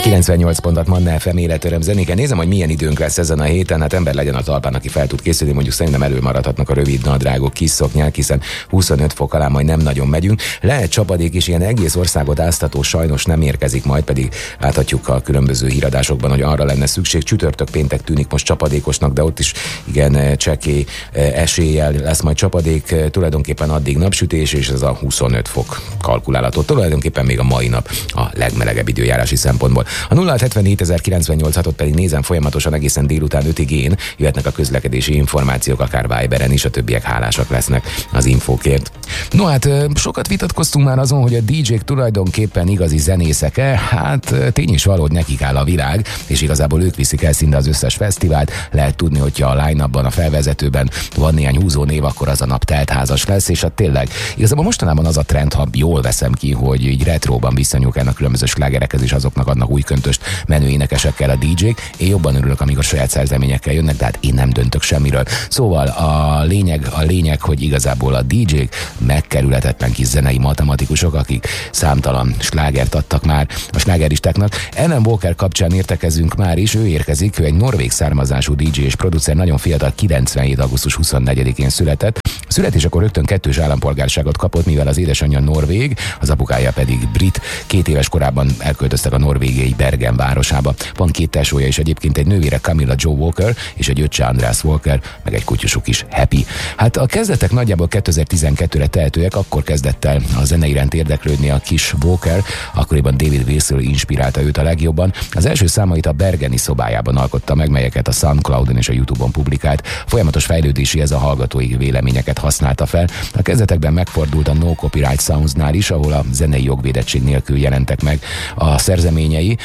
98 pontot Manna FM életöröm zenéken. Nézem, hogy milyen időnk lesz ezen a héten. Hát ember legyen a talpán, aki fel tud készülni. Mondjuk szerintem előmaradhatnak a rövid nadrágok, kis szoknyák, hiszen 25 fok alá majd nem nagyon megyünk. Lehet csapadék is, ilyen egész országot áztató sajnos nem érkezik majd, pedig láthatjuk a különböző híradásokban, hogy arra lenne szükség. Csütörtök, péntek tűnik most csapadékosnak, de ott is igen csekély eséllyel lesz majd csapadék. Tulajdonképpen addig napsütés, és ez a 25 fok kalkulálatot. Tulajdonképpen még a mai nap a legmelegebb időjárási szempontból. A 0677 pedig nézem folyamatosan egészen délután 5-ig én. Jöhetnek a közlekedési információk, akár Viberen is, a többiek hálásak lesznek az infókért. No hát, sokat vitatkoztunk már azon, hogy a DJ-k tulajdonképpen igazi zenészek-e. Hát tény is való, hogy nekik áll a világ, és igazából ők viszik el szinte az összes fesztivált. Lehet tudni, hogyha a line-upban, a felvezetőben van néhány húzó név, akkor az a nap teltházas lesz, és hát tényleg igazából mostanában az a trend, ha jól veszem ki, hogy így retróban visszanyúlkálnak különböző slágerekhez, és azoknak adnak új köntöst menő énekesekkel a DJ-k. Én jobban örülök, amikor saját szerzeményekkel jönnek, de hát én nem döntök semmiről. Szóval a lényeg, hogy igazából a DJ-k megkerülhetetlen kis zenei matematikusok, akik számtalan slágert adtak már a slágeristáknak. Alan Walker kapcsán értekezünk már is, ő érkezik, ő egy norvég származású DJ és producer, nagyon fiatal, 97. augusztus 24-én született. A születésekor rögtön 2 állampolgárságot kapott, mivel az édesanyja norvég, az apukája pedig brit. 2 éves korában elköltöztek a norvégiai Bergen városába. Van 2 tesója is egyébként, egy nővére, Camilla Joe Walker, és egy öccse, Andreas Walker, meg egy kutyusuk is, Happy. Hát a kezdetek nagyjából 2012-re tehetőek, akkor kezdett el a zene iránt érdeklődni a kis Walker, akkoriban David Wilson inspirálta őt a legjobban. Az első számait a bergeni szobájában alkotta meg, melyeket a SoundCloudon és a YouTube-on publikált. Folyamatos fejlődéséhez a hallgatói véleményeket használta fel. A kezdetekben megfordult a No Copyright Soundsnál is, ahol a zenei jogvédettség nélkül jelentek meg a szerzeményei,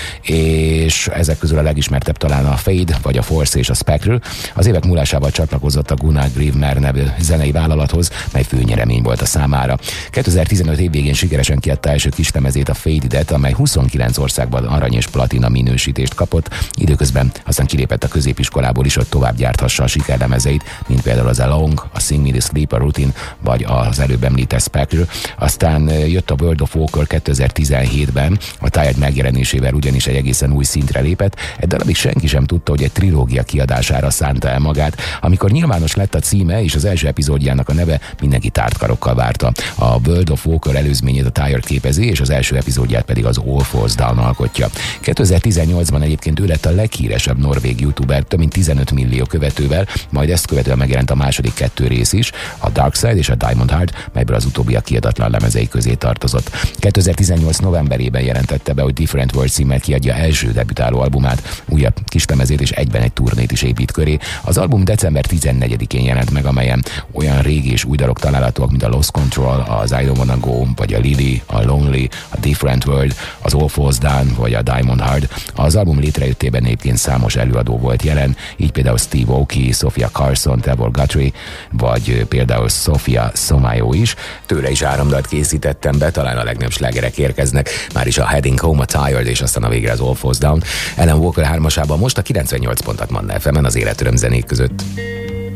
és ezek közül a legismertebb talán a Fade, vagy a Force és a Spectral. Az évek múlásával csatlakozott a Gunnar Griever nevű zenei vállalathoz, mely főnyeremény volt a számára. 2015 év végén sikeresen kiadta első kislemezét, a Faded-et, amely 29 országban arany és platina minősítést kapott. Időközben aztán kilépett a középiskolából is, hogy tovább gyárthassa a sikerlemezeit, mint például az Along, a Sing Me The Sleep, a Routine, vagy az előbb említett Spectral. Aztán jött a World of Walker 2017-ben, a Tired megjelenésével ugyanis egy egészen új szintre lépett. Egy darabig senki sem tudta, hogy egy trilógia kiadására szánta el magát. Amikor nyilvános lett a címe és az első epizódjának a neve, mindenki tártkarokkal várta. A World of Walker előzményét a Tired képezi, és az első epizódját pedig az All Falls Down alkotja. 2018-ban egyébként ő lett a leghíresebb norvég youtuber, több mint 15 millió követővel, majd ezt követően megjelent a második 2 rész is, a Dark Side és a Diamond Heart, melyből az utóbbi a kiadatlan lemezei közé tartozott. 2018 novemberében jelentette be, hogy Different World címmel kiadja első debütáló albumát, újabb kislemezét és egyben egy turnét is épít köré. Az album december 14-én jelent meg, amelyen olyan régi és új dalok találhatóak, mint a Lost Control, az I Don't Wanna Go, vagy a Lily, a Lonely, a Different World, az All Falls Down, vagy a Diamond Heart. Az album létrejöttében egyébként számos előadó volt jelen, így például Steve Aoki, Sophia Carson, Trevor Guthrie, vagy például Sofia Somayo is. Tőle is 3 dalt készítettem be, talán a legnagyobb slágerek érkeznek, már is a Heading Home, a Tired, és aztán a végre az All Falls Down. Alan Walker 3-asában most a 98 pontot Manna FM-en az életöröm zenék között.